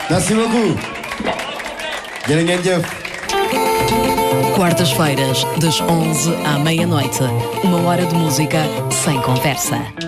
Merci beaucoup. Jërë ngeen jëf. Quartas-feiras, das 11 à meia-noite. Uma hora de música sem conversa.